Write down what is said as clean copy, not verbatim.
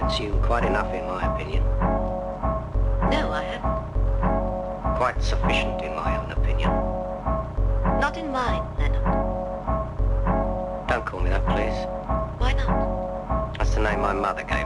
consumed quite enough, in my opinion. No, I haven't. Quite sufficient, in my own opinion. Not in mine, Leonard. Don't call me that, please. Why not? That's the name my mother gave me.